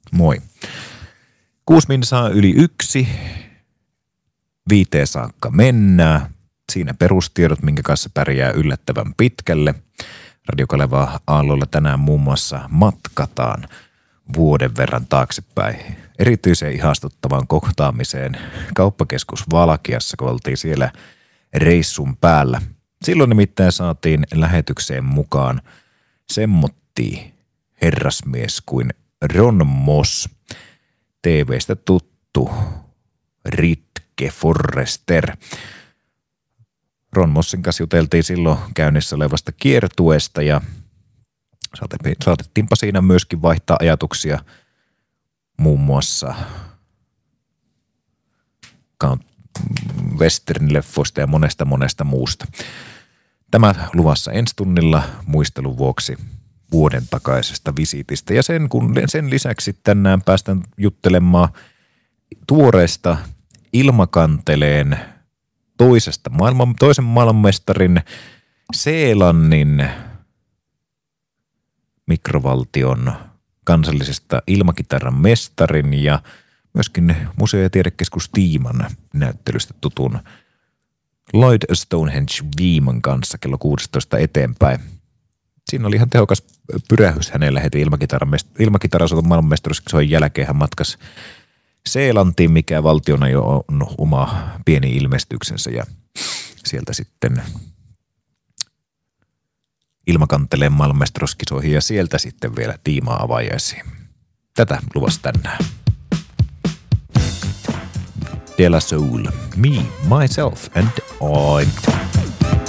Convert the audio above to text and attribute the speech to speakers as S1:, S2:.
S1: Moi. 6 minsaa yli 1. 5 saakka mennään. Siinä perustiedot, minkä kanssa pärjää yllättävän pitkälle. Radio Kaleva aalloilla tänään muun muassa matkataan vuoden verran taaksepäin erityisen ihastuttavaan kohtaamiseen kauppakeskus Valkeassa, kun oltiin siellä reissun päällä. Silloin nimittäin saatiin lähetykseen mukaan semmotti herrasmies kuin Ron Moss, TV:stä tuttu Ritke Forrester. Ron Mossin kanssa juteltiin silloin käynnissä olevasta kiertueesta ja saatettiinpa siinä myöskin vaihtaa ajatuksia muun muassa western-leffoista ja monesta muusta. Tämä luvassa ensi tunnilla muistelun vuoksi vuoden takaisesta visiitistä. Ja sen lisäksi tänään päästään juttelemaan tuoreesta ilmakanteleen toisen maailmanmestarin Seelannin mikrovaltion kansallisesta ilmakitaran mestarin ja myöskin museo- ja tiedekeskus Tiiman näyttelystä tutun Lloyd Stonehenge-viiman kanssa kello 16 eteenpäin. Siinä oli ihan tehokas pyrähys hänellä heti ilmakitarasoton maailmanmestaruuskisojen jälkeen. Hän matkasi Seelantiin, mikä valtiona jo on oma pieni ilmestyksensä ja sieltä sitten ilmakanteleen maailmanmestaruuskisoihin ja sieltä sitten vielä Tiimaa avajaisiin. Tätä luvassa tänään. De La Soul, Me, Myself and I.